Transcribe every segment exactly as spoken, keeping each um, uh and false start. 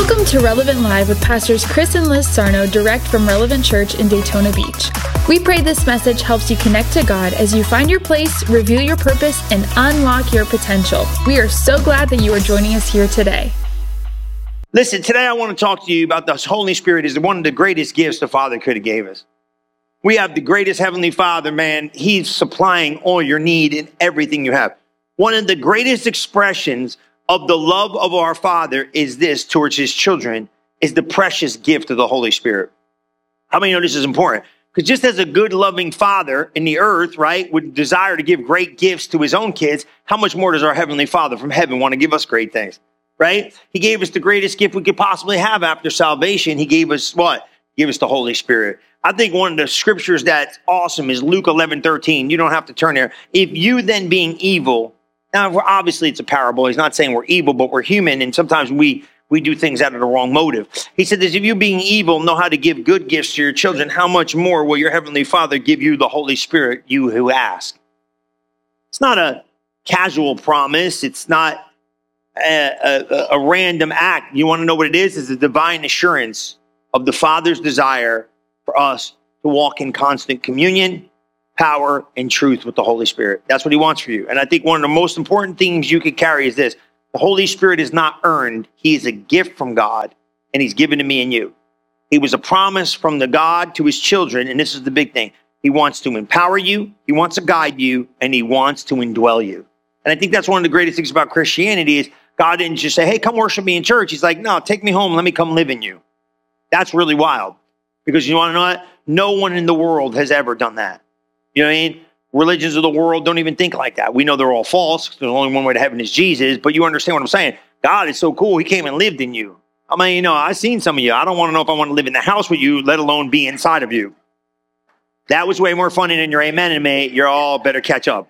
Welcome to Relevant Live with Pastors Chris and Liz Sarno, direct from Relevant Church in Daytona Beach. We pray this message helps you connect to God as you find your place, reveal your purpose, and unlock your potential. We are so glad that you are joining us here today. Listen, today I want to talk to you about the Holy Spirit is one of the greatest gifts the Father could have gave us. We have the greatest Heavenly Father, man. He's supplying all your need and everything you have. One of the greatest expressions of the love of our Father is this towards his children, is the precious gift of the Holy Spirit. How many know this is important? Because just as a good, loving Father in the earth, right, would desire to give great gifts to his own kids, how much more does our Heavenly Father from heaven want to give us great things, right? He gave us the greatest gift we could possibly have after salvation. He gave us what? He gave us the Holy Spirit. I think one of the scriptures that's awesome is Luke eleven thirteen. You don't have to turn there. If you then being evil, now, we're, obviously, it's a parable. He's not saying we're evil, but we're human, and sometimes we, we do things out of the wrong motive. He said this, if you being evil know how to give good gifts to your children, how much more will your Heavenly Father give you the Holy Spirit, you who ask? It's not a casual promise. It's not a, a, a random act. You want to know what it is? It's a divine assurance of the Father's desire for us to walk in constant communion, power, and truth with the Holy Spirit. That's what he wants for you. And I think one of the most important things you could carry is this. The Holy Spirit is not earned. He is a gift from God, and he's given to me and you. He was a promise from the God to his children, and this is the big thing. He wants to empower you, he wants to guide you, and he wants to indwell you. And I think that's one of the greatest things about Christianity is God didn't just say, hey, come worship me in church. He's like, no, take me home. Let me come live in you. That's really wild. Because you want to know what? No one in the world has ever done that. You know what I mean? Religions of the world don't even think like that. We know they're all false. There's only one way to heaven is Jesus. But you understand what I'm saying? God is so cool. He came and lived in you. I mean, you know, I've seen some of you. I don't want to know if I want to live in the house with you, let alone be inside of you. That was way more funny than your amen and me. You're all better catch up.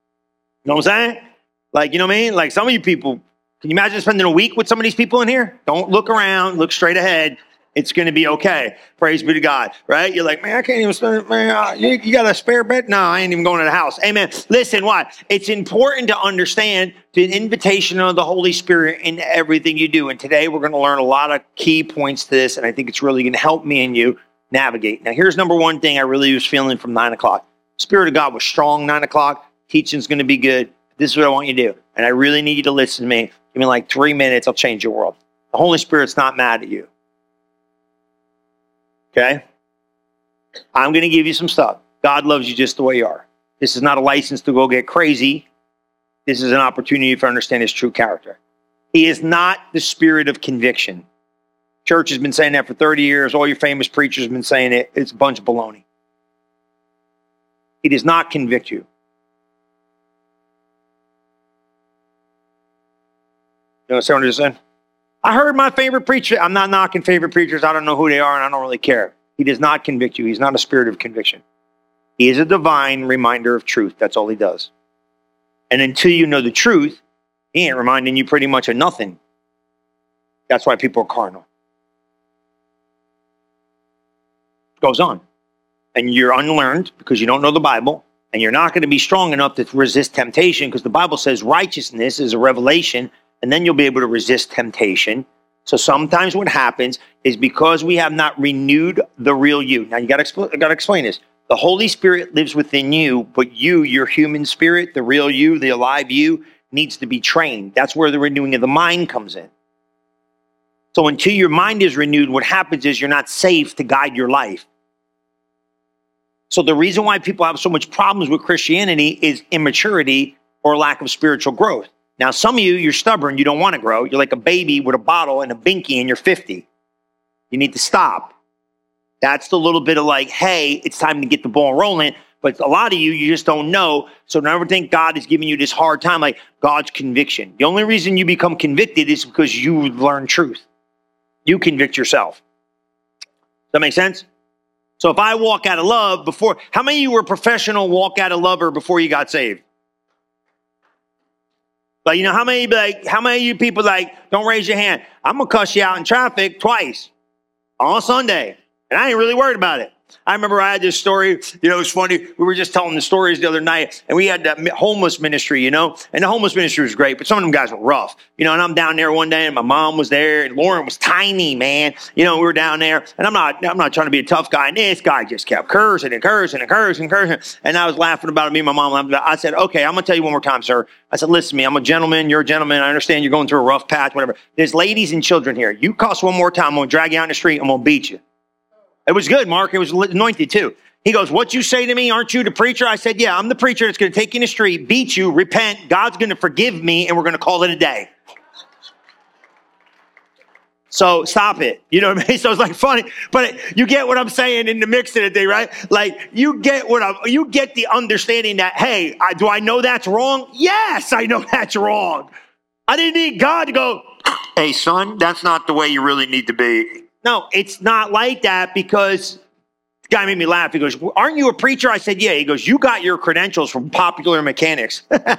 You know what I'm saying? Like, you know what I mean? Like some of you people, can you imagine spending a week with some of these people in here? Don't look around. Look straight ahead. It's going to be okay. Praise be to God, right? You're like, man, I can't even spend it. Man, uh, you, you got a spare bed? No, I ain't even going to the house. Amen. Listen, why? It's important to understand the invitation of the Holy Spirit in everything you do. And today we're going to learn a lot of key points to this, and I think it's really going to help me and you navigate. Now, here's number one thing I really was feeling from nine o'clock. Spirit of God was strong, nine o'clock. Teaching's going to be good. This is what I want you to do. And I really need you to listen to me. Give me like three minutes. I'll change your world. The Holy Spirit's not mad at you. Okay? I'm going to give you some stuff. God loves you just the way you are. This is not a license to go get crazy. This is an opportunity for understand his true character. He is not the spirit of conviction. Church has been saying that for thirty years. All your famous preachers have been saying it. It's a bunch of baloney. He does not convict you. You understand what I'm saying? I heard my favorite preacher. I'm not knocking favorite preachers. I don't know who they are, and I don't really care. He does not convict you. He's not a spirit of conviction. He is a divine reminder of truth. That's all he does. And until you know the truth, he ain't reminding you pretty much of nothing. That's why people are carnal. It goes on. And you're unlearned because you don't know the Bible, and you're not going to be strong enough to resist temptation because the Bible says righteousness is a revelation, and then you'll be able to resist temptation. So sometimes what happens is because we have not renewed the real you. Now you got to expl- got to explain this. The Holy Spirit lives within you, but you, your human spirit, the real you, the alive you, needs to be trained. That's where the renewing of the mind comes in. So until your mind is renewed, what happens is you're not safe to guide your life. So the reason why people have so much problems with Christianity is immaturity or lack of spiritual growth. Now, some of you, you're stubborn. You don't want to grow. You're like a baby with a bottle and a binky and you're fifty. You need to stop. That's the little bit of like, hey, it's time to get the ball rolling. But a lot of you, you just don't know. So never think God is giving you this hard time, like God's conviction. The only reason you become convicted is because you learn truth. You convict yourself. Does that make sense? So if I walk out of love before, how many of you were professional walk out of lover before you got saved? Like, you know, how many, like, how many of you people, like, don't raise your hand? I'm going to cuss you out in traffic twice on Sunday. And I ain't really worried about it. I remember I had this story, you know, it was funny. We were just telling the stories the other night, and we had that homeless ministry, you know, and the homeless ministry was great, but some of them guys were rough, you know, and I'm down there one day, and my mom was there, and Lauren was tiny, man. You know, we were down there, and I'm not, I'm not trying to be a tough guy, and this guy just kept cursing and cursing and cursing and cursing, and I was laughing about it. Me and my mom laughed about it. I said, okay, I'm going to tell you one more time, sir. I said, listen to me, I'm a gentleman, you're a gentleman, I understand you're going through a rough patch, whatever. There's ladies and children here. You cuss one more time, I'm going to drag you out in the street, I'm going to beat you. It was good, Mark. It was anointed too. He goes, what you say to me, aren't you the preacher? I said, yeah, I'm the preacher that's going to take you in the street, beat you, repent. God's going to forgive me, and we're going to call it a day. So stop it. You know what I mean? So it's like funny, but you get what I'm saying in the mix of the thing, right? Like you get what I'm, you get the understanding that, hey, I, do I know that's wrong? Yes, I know that's wrong. I didn't need God to go, hey, son, that's not the way you really need to be. No, it's not like that, because the guy made me laugh. He goes, aren't you a preacher? I said, yeah. He goes, you got your credentials from Popular Mechanics.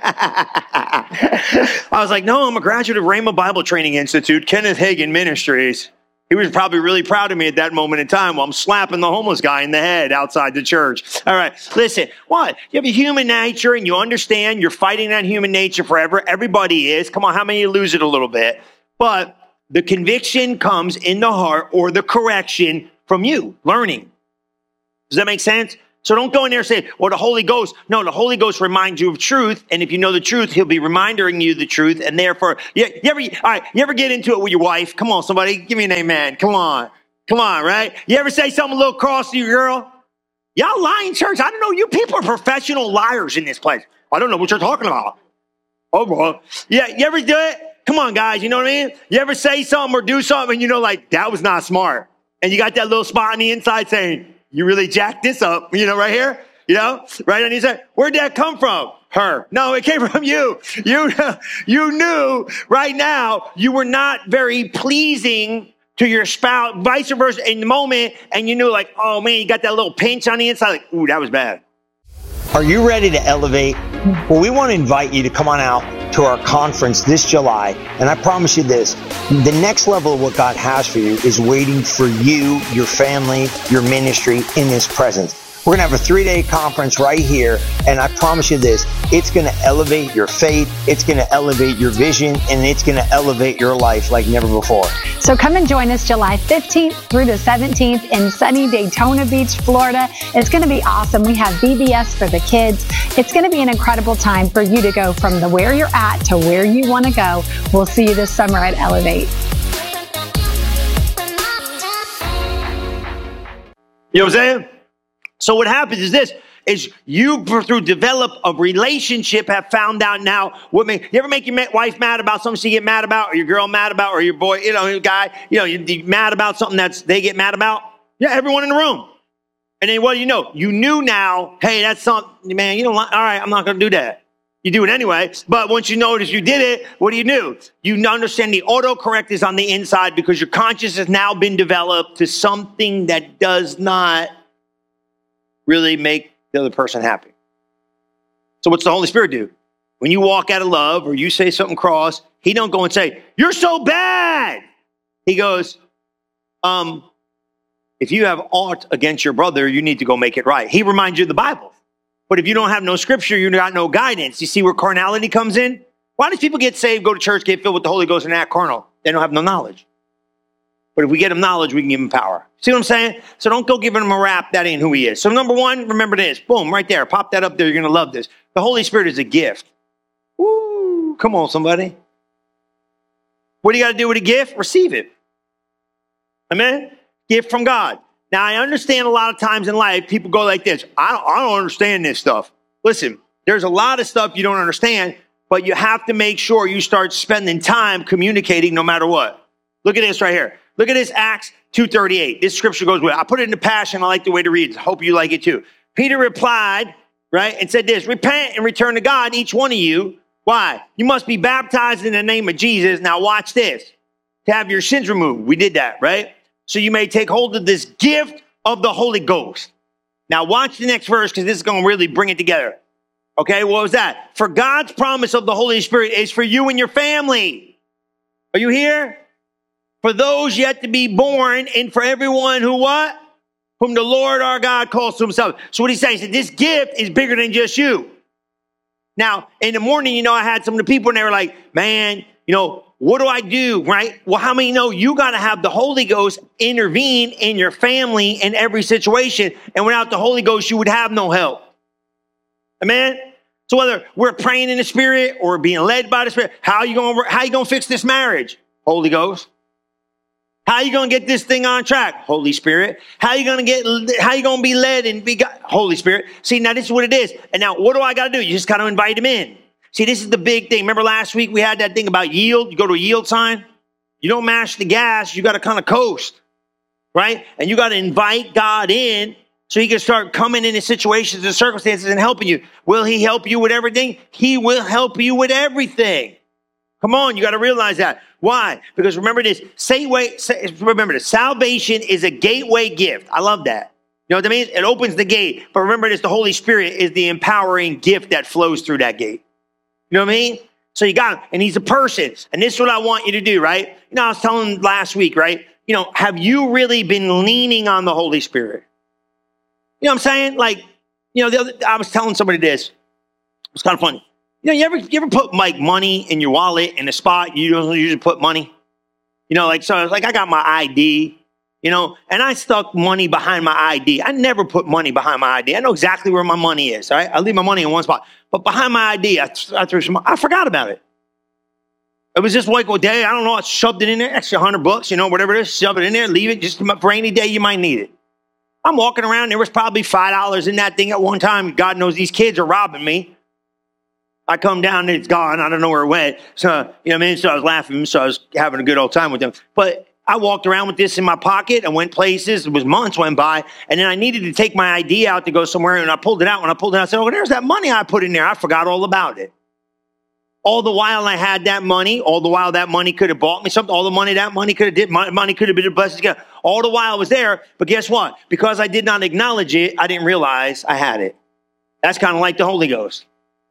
I was like, no, I'm a graduate of Rhema Bible Training Institute, Kenneth Hagin Ministries. He was probably really proud of me at that moment in time while I'm slapping the homeless guy in the head outside the church. All right, listen, what? You have a human nature, and you understand you're fighting that human nature forever. Everybody is. Come on, how many of you lose it a little bit? But the conviction comes in the heart, or the correction from you, learning. Does that make sense? So don't go in there and say, well, the Holy Ghost. No, the Holy Ghost reminds you of truth. And if you know the truth, he'll be reminding you the truth. And therefore, you, you ever, all right, you ever get into it with your wife? Come on, somebody, give me an amen. Come on. Come on, right? You ever say something a little cross to your girl? Y'all lie in church. I don't know. You people are professional liars in this place. I don't know what you're talking about. Oh, boy. Yeah, you ever do it? Come on, guys, you know what I mean? You ever say something or do something and you know, like, that was not smart. And you got that little spot on the inside saying, you really jacked this up, you know, right here, you know, right on the inside. Where'd that come from? Her. No, it came from you. You, you knew right now you were not very pleasing to your spouse, vice versa in the moment. And you knew like, oh man, you got that little pinch on the inside. Like, ooh, that was bad. Are you ready to elevate? Well, we want to invite you to come on out to our conference this July. And I promise you this, the next level of what God has for you is waiting for you, your family, your ministry in His presence. We're going to have a three-day conference right here, and I promise you this, it's going to elevate your faith, it's going to elevate your vision, and it's going to elevate your life like never before. So come and join us July fifteenth through the seventeenth in sunny Daytona Beach, Florida. It's going to be awesome. We have V B S for the kids. It's going to be an incredible time for you to go from the where you're at to where you want to go. We'll see you this summer at Elevate. You know what I'm saying? So what happens is this, is you, through develop a relationship, have found out now what may, you ever make your wife mad about something she get mad about, or your girl mad about, or your boy, you know, your guy, you know, you're mad about something that's, they get mad about? Yeah, everyone in the room. And then what do you know? You knew now, hey, that's something, man, you don't like, all right, I'm not going to do that. You do it anyway. But once you notice you did it, what do you do? You understand the autocorrect is on the inside because your conscience has now been developed to something that does not really make the other person happy. So what's the Holy Spirit do? When you walk out of love or you say something cross, he don't go and say, you're so bad. He goes, um, if you have aught against your brother, you need to go make it right. He reminds you of the Bible. But if you don't have no scripture, you got no guidance. You see where carnality comes in? Why do people get saved, go to church, get filled with the Holy Ghost, and act carnal? They don't have no knowledge. But if we get him knowledge, we can give him power. See what I'm saying? So don't go giving him a rap. That ain't who he is. So number one, remember this. Boom, right there. Pop that up there. You're going to love this. The Holy Spirit is a gift. Woo! Come on, somebody. What do you got to do with a gift? Receive it. Amen? Gift from God. Now, I understand a lot of times in life, people go like this. I don't, I don't understand this stuff. Listen, there's a lot of stuff you don't understand, but you have to make sure you start spending time communicating no matter what. Look at this right here. Look at this, Acts two thirty-eight. This scripture goes with it. I put it in the Passion. I like the way to read it. Hope you like it too. Peter replied, right, and said this, repent and return to God, each one of you. Why? You must be baptized in the name of Jesus. Now watch this. To have your sins removed. We did that, right? So you may take hold of this gift of the Holy Ghost. Now watch the next verse because this is going to really bring it together. Okay, what was that? For God's promise of the Holy Spirit is for you and your family. Are you here? For those yet to be born, and for everyone who what? whom the Lord our God calls to himself. So what he's saying is that this gift is bigger than just you. Now, in the morning, you know, I had some of the people and they were like, man, you know, what do I do, right? Well, how many know you got to have the Holy Ghost intervene in your family in every situation? And without the Holy Ghost, you would have no help. Amen? So whether we're praying in the Spirit or being led by the Spirit, how are you going to, how are you going to fix this marriage? Holy Ghost. How are you going to get this thing on track? Holy Spirit. How are you going to get, how are you going to be led and be God? Holy Spirit. See, now this is what it is. And now what do I got to do? You just got to invite him in. See, this is the big thing. Remember last week we had that thing about yield? You go to a yield sign. You don't mash the gas. You got to kind of coast, right? And you got to invite God in so he can start coming into situations and circumstances and helping you. Will he help you with everything? He will help you with everything. Come on, you got to realize that. Why? Because remember this. Say, wait, say, remember this. Salvation is a gateway gift. I love that. You know what I mean? It opens the gate. But remember this, the Holy Spirit is the empowering gift that flows through that gate. You know what I mean? So you got him, and he's a person. And this is what I want you to do, right? You know, I was telling last week, right? You know, have you really been leaning on the Holy Spirit? You know what I'm saying? Like, you know, the other, I was telling somebody this. It's kind of funny. You know, you ever, you ever put like money in your wallet in a spot you don't usually put money? You know, like, so I was like, I got my I D, you know, and I stuck money behind my I D. I never put money behind my I D. I know exactly where my money is, all right? I leave my money in one spot. But behind my I D, I, I threw some, I forgot about it. It was just like a day, I don't know, I shoved it in there, extra hundred bucks, you know, whatever it is, shove it in there, leave it just for any day you might need it. I'm walking around, there was probably five dollars in that thing at one time. God knows these kids are robbing me. I come down and it's gone. I don't know where it went. So, you know what I mean? So I was laughing, so I was having a good old time with them. But I walked around with this in my pocket and went places. It was months went by. And then I needed to take my I D out to go somewhere. And I pulled it out. When I pulled it out, I said, oh, there's that money I put in there. I forgot all about it. All the while I had that money. All the while that money could have bought me something. All the money that money could have did. Money could have been a blessing. All the while I was there. But guess what? Because I did not acknowledge it, I didn't realize I had it. That's kind of like the Holy Ghost.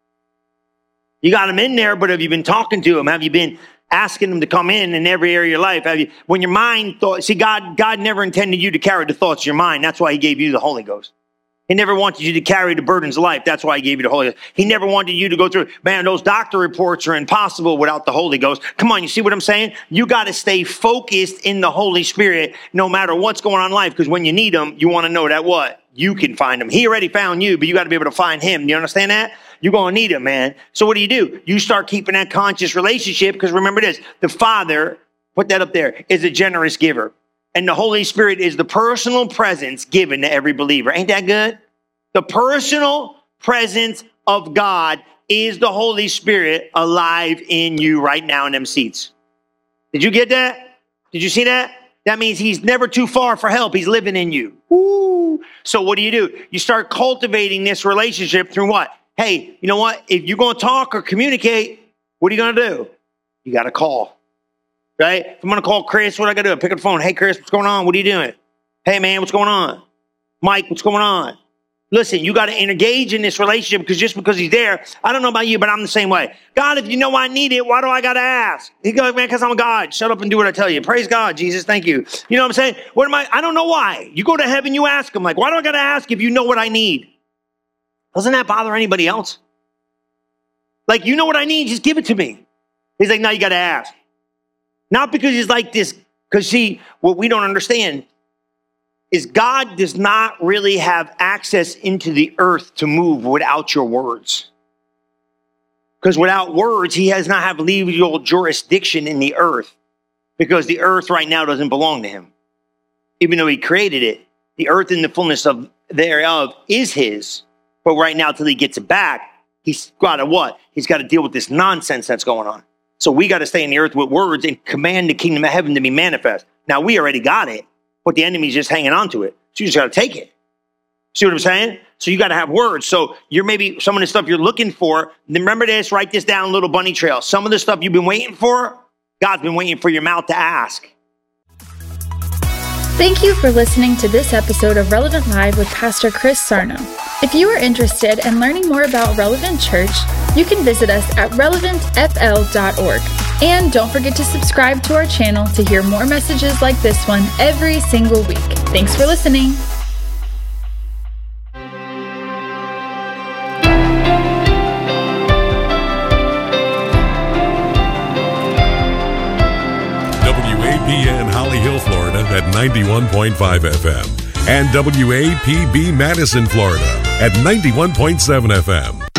You got him in there, but have you been talking to him? Have you been asking him to come in in every area of your life? Have you, when your mind thought, see, God, God never intended you to carry the thoughts of your mind. That's why he gave you the Holy Ghost. He never wanted you to carry the burdens of life. That's why he gave you the Holy Ghost. He never wanted you to go through, man, those doctor reports are impossible without the Holy Ghost. Come on, you see what I'm saying? You got to stay focused in the Holy Spirit no matter what's going on in life, because when you need him, you want to know that what? You can find him. He already found you, but you got to be able to find him. You understand that? You're going to need him, man. So what do you do? You start keeping that conscious relationship, because remember this, the Father, put that up there, is a generous giver. And the Holy Spirit is the personal presence given to every believer. Ain't that good? The personal presence of God is the Holy Spirit alive in you right now in them seats. Did you get that? Did you see that? That means he's never too far for help. He's living in you. Woo. So what do you do? You start cultivating this relationship through what? Hey, you know what? If you're going to talk or communicate, what are you going to do? You got to call, right? If I'm going to call Chris, what I got to do? Pick up the phone. Hey, Chris, what's going on? What are you doing? Hey, man, what's going on? Mike, what's going on? Listen, you got to engage in this relationship, because just because he's there, I don't know about you, but I'm the same way. God, if you know I need it, why do I got to ask? He goes, man, because I'm a God. Shut up and do what I tell you. Praise God, Jesus. Thank you. You know what I'm saying? What am I? I don't know why. You go to heaven, you ask him. Like, why do I got to ask if you know what I need? Doesn't that bother anybody else? Like, you know what I need? Just give it to me. He's like, no, you got to ask. Not because he's like this, because see, what we don't understand is God does not really have access into the earth to move without your words. Because without words, he does not have legal jurisdiction in the earth, because the earth right now doesn't belong to him. Even though he created it, the earth in the fullness of thereof is his. But right now, till he gets it back, he's got to what? He's got to deal with this nonsense that's going on. So we got to stay in the earth with words and command the kingdom of heaven to be manifest. Now, we already got it, but the enemy's just hanging on to it. So you just got to take it. See what I'm saying? So you got to have words. So you're maybe some of the stuff you're looking for. Remember this, write this down, little bunny trail. Some of the stuff you've been waiting for, God's been waiting for your mouth to ask. Thank you for listening to this episode of Relevant Live with Pastor Chris Sarno. If you are interested in learning more about Relevant Church, you can visit us at relevant f l dot org. And don't forget to subscribe to our channel to hear more messages like this one every single week. Thanks for listening. A P N Holly Hill, Florida at ninety-one point five F M and W A P B Madison, Florida at ninety-one point seven F M.